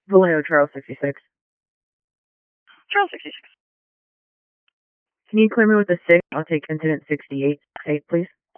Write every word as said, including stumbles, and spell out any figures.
Vallejo, Charles sixty-six. Charles sixty-six. Can you clear me with a six? I'll take incident sixty-eight, eight, please.